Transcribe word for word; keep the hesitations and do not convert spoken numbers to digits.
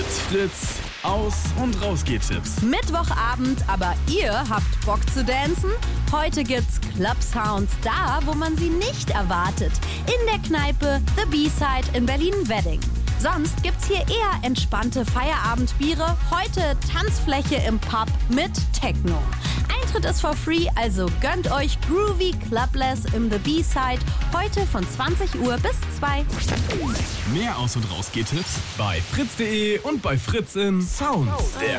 Fritz Aus- und Rausgeht-Tipps. Mittwochabend, aber ihr habt Bock zu dancen? Heute gibt's Club Sounds da, wo man sie nicht erwartet. In der Kneipe The B-Side in Berlin-Wedding. Sonst gibt's hier eher entspannte Feierabendbiere. Heute Tanzfläche im Pub mit Techno. Eintritt ist for free, also gönnt euch Groovy Clubless im The B-Side. Heute von zwanzig Uhr bis zwei. Mehr Aus- und Rausgeht-Tipps bei fritz punkt de und bei Fritz in Sounds. Der